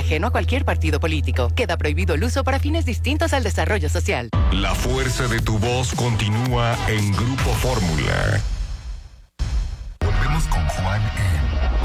ajeno a cualquier partido político. Queda prohibido el uso para fines distintos al desarrollo social. La fuerza de tu voz continúa en Grupo Fórmula.